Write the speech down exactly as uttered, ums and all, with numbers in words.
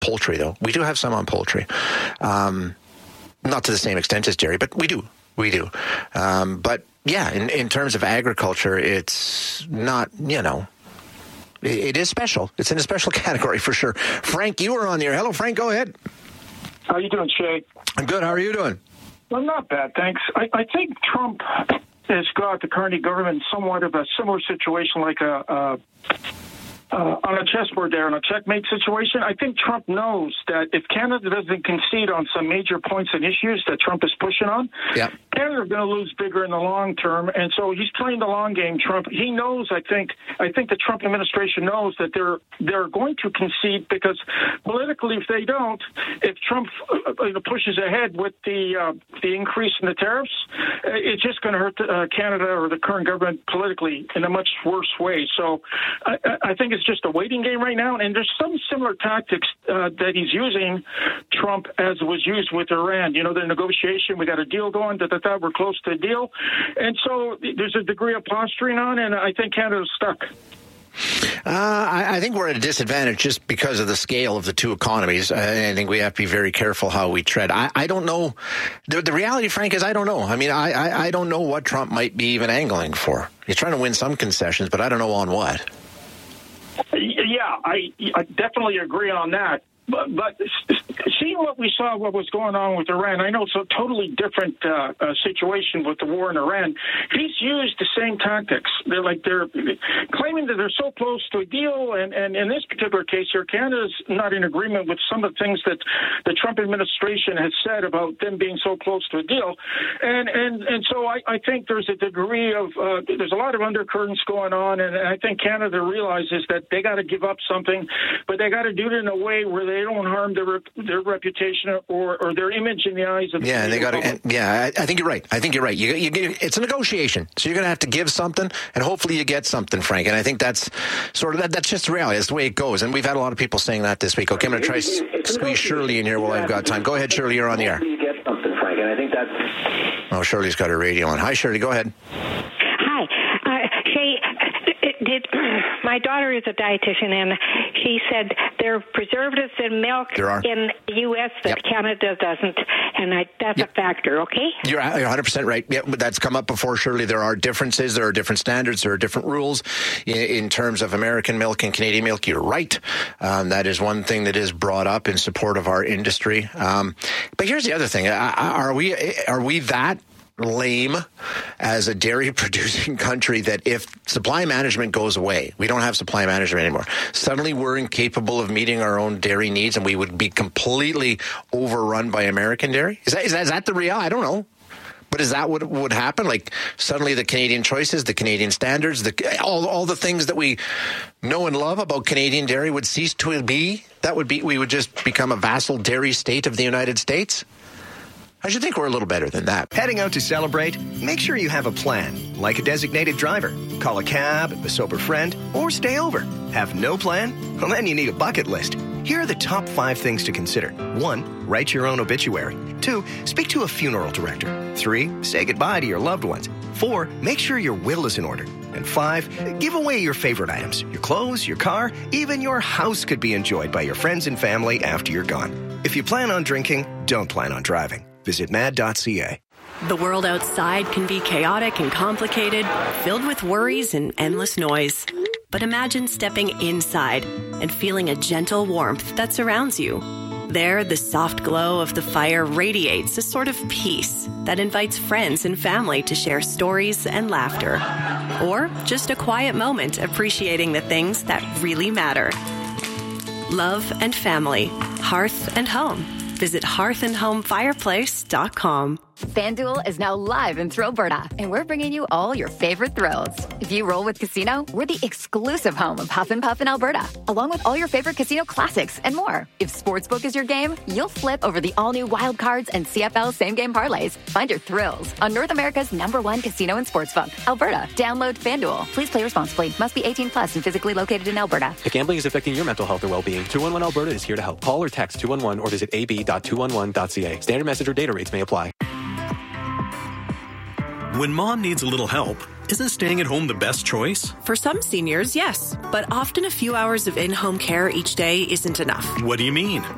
poultry, though. We do have some on poultry. Um, not to the same extent as dairy, but we do. We do. Um, but, yeah, in, in terms of agriculture, it's not, you know, it, it is special. It's in a special category for sure. Frank, you were on there. Hello, Frank. Go ahead. How you doing, Shay? I'm good. How are you doing? Well, not bad, thanks. I, I think Trump has got the current government somewhat of a similar situation like a... a Uh, on a chessboard there, on a checkmate situation. I think Trump knows that if Canada doesn't concede on some major points and issues that Trump is pushing on, yeah. Canada are going to lose bigger in the long term. And so he's playing the long game, Trump. He knows, I think, I think the Trump administration knows that they're they're going to concede because politically, if they don't, if Trump uh, pushes ahead with the uh, the increase in the tariffs, uh, it's just going to hurt uh, Canada or the current government politically in a much worse way. So I, I think it's just a waiting game right now, and there's some similar tactics uh, that he's using, Trump, as was used with Iran. You know, the negotiation, we got a deal going, that that, that we're close to a deal, and so there's a degree of posturing on, and I think Canada's stuck. Uh, I, I think we're at a disadvantage just because of the scale of the two economies. Uh, I think we have to be very careful how we tread. I, I don't know. The, the reality, Frank, is I don't know. I mean, I, I, I don't know what Trump might be even angling for. He's trying to win some concessions, but I don't know on what. Yeah, I, I definitely agree on that. But, but seeing what we saw, what was going on with Iran, I know it's a totally different uh, uh, situation with the war in Iran. He's used the same tactics. They're like they're claiming that they're so close to a deal, and, and in this particular case here, Canada's not in agreement with some of the things that the Trump administration has said about them being so close to a deal. And and, and so I, I think there's a degree of uh, there's a lot of undercurrents going on, and I think Canada realizes that they got to give up something, but they got to do it in a way where they don't harm their their reputation or, or their image in the eyes of the yeah. And they got to. Yeah, I, I think you're right. I think you're right. You, you, it's a negotiation, so you're going to have to give something, and hopefully you get something, Frank. And I think that's sort of that, that's just the reality. That's the way it goes. And we've had a lot of people saying that this week. Okay, I'm going to try to squeeze Shirley in here while I've got time. Go ahead, Shirley. You're on the air. You get something, Frank, and I think that's. Oh, Shirley's got her radio on. Hi, Shirley. Go ahead. Hi, uh, Shay. Did my daughter is a dietitian, and she said there are preservatives in milk in the U S that yep. Canada doesn't, and I, that's yep. a factor, okay? You're one hundred percent right. Yeah, that's come up before, Shirley. There are differences, there are different standards, there are different rules in, in terms of American milk and Canadian milk. You're right. Um, that is one thing that is brought up in support of our industry. Um, but here's the other thing. Are we, are we that lame as a dairy producing country that if supply management goes away, we don't have supply management anymore, suddenly we're incapable of meeting our own dairy needs and we would be completely overrun by American dairy? Is that, is that, is that the real? I don't know. But is that what would happen? Like suddenly the Canadian choices, the Canadian standards, the all all the things that we know and love about Canadian dairy would cease to be? That would be, we would just become a vassal dairy state of the United States? I should think we're a little better than that. Heading out to celebrate? Make sure you have a plan, like a designated driver. Call a cab, a sober friend, or stay over. Have no plan? Well, then you need a bucket list. Here are the top five things to consider. One, write your own obituary. Two, speak to a funeral director. Three, say goodbye to your loved ones. Four, make sure your will is in order. And five, give away your favorite items. Your clothes, your car, even your house could be enjoyed by your friends and family after you're gone. If you plan on drinking, don't plan on driving. Visit mad dot c a. The world outside can be chaotic and complicated, filled with worries and endless noise. But imagine stepping inside and feeling a gentle warmth that surrounds you. There, the soft glow of the fire radiates a sort of peace that invites friends and family to share stories and laughter. Or just a quiet moment appreciating the things that really matter. Love and family, hearth and home. Visit hearth and home fireplace dot com. FanDuel is now live in Thrillberta, and we're bringing you all your favorite thrills. If you roll with Casino, we're the exclusive home of Huff and Puff in Alberta, along with all your favorite casino classics and more. If Sportsbook is your game, you'll flip over the all-new Wild Cards and C F L same-game parlays. Find your thrills on North America's number one casino and sportsbook, Alberta. Download FanDuel. Please play responsibly. Must be eighteen plus and physically located in Alberta. If gambling is affecting your mental health or well-being, two one one Alberta is here to help. Call or text two one one or visit a b dot two one one dot c a. Standard message or data rates may apply. When mom needs a little help, isn't staying at home the best choice? For some seniors, yes. But often a few hours of in-home care each day isn't enough. What do you mean?